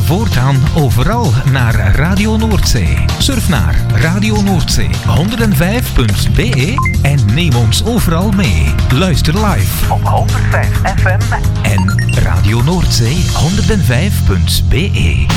Voortaan overal naar Radio Noordzee. Surf naar Radio Noordzee 105.be en neem ons overal mee. Luister live op 105 FM en Radio Noordzee 105.be.